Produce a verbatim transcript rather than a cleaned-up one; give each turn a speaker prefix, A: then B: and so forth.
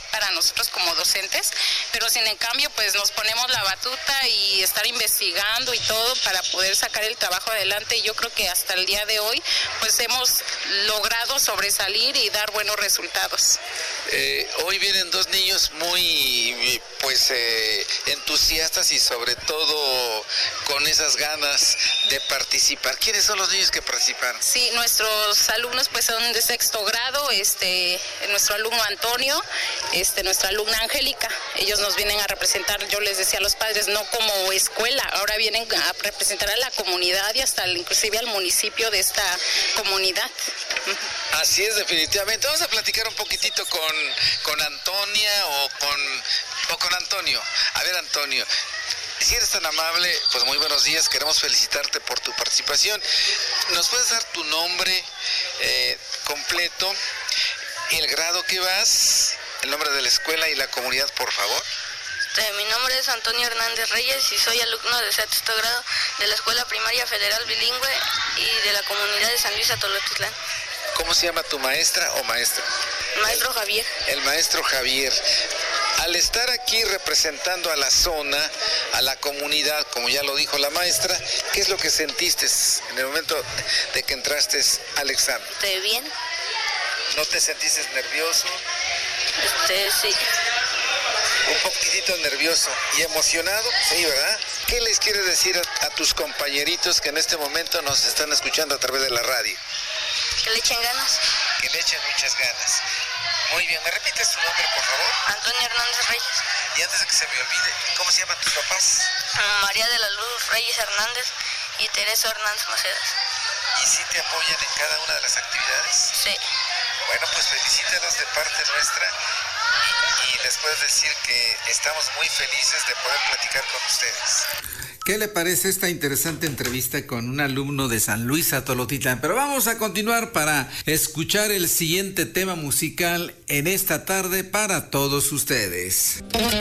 A: para nosotros como docentes, pero sin en cambio pues nos ponemos la batuta y estar investigando y todo para poder sacar el trabajo adelante, y yo creo que hasta el día de hoy pues hemos logrado sobresalir y dar buenos resultados.
B: Eh, hoy vienen dos niños muy pues eh, entusiastas y sobre todo con esas ganas de participar. ¿Quiénes son los niños que participaron?
A: Sí, nuestros alumnos pues son de sexto grado, este, nuestro alumno Antonio, este, nuestra alumna Angélica. Ellos nos vienen a representar, yo les decía a los padres, no como escuela, ahora vienen a representar a la comunidad y hasta inclusive al municipio de esta comunidad.
B: Así es, definitivamente. Vamos a platicar un poquitito con, con Antonia o con, o con Antonio. A ver, Antonio, si eres tan amable, pues muy buenos días, queremos felicitarte por tu participación. ¿Nos puedes dar tu nombre eh, completo, el grado que vas, el nombre de la escuela y la comunidad, por favor?
C: Mi nombre es Antonio Hernández Reyes y soy alumno de sexto grado de la Escuela Primaria Federal Bilingüe y de la comunidad de San Luis Atolotitlán.
B: ¿Cómo se llama tu maestra o maestro?
C: Maestro Javier.
B: El maestro Javier. Al estar aquí representando a la zona, a la comunidad, como ya lo dijo la maestra, ¿qué es lo que sentiste en el momento de que entraste al examen?
C: ¿Estoy bien?
B: ¿No te sentiste nervioso?
C: Este, sí.
B: Un poquitito nervioso y emocionado, sí, ¿verdad? ¿Qué les quieres decir a, a tus compañeritos que en este momento nos están escuchando a través de la radio?
C: Que le echen ganas.
B: Que le echen muchas ganas. Muy bien, ¿me repites tu nombre, por favor?
C: Antonio Hernández Reyes.
B: Y antes de que se me olvide, ¿cómo se llaman tus papás?
C: María de la Luz Reyes Hernández y Teresa Hernández Macedas.
B: ¿Y sí te apoyan en cada una de las actividades?
C: Sí.
B: Bueno, pues felicítalos de parte nuestra y, y les puedo decir que estamos muy felices de poder platicar con ustedes.
D: ¿Qué le parece esta interesante entrevista con un alumno de San Luis Atolotitlán? Pero vamos a continuar para escuchar el siguiente tema musical en esta tarde para todos ustedes.